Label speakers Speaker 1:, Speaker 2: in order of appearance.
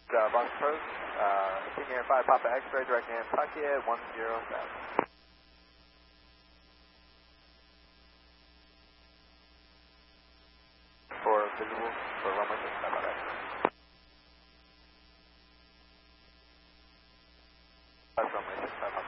Speaker 1: Box approach, Senior 5 Papa X-ray, direct Nantucket, 107. For visual, for runway 65 Papa X-ray.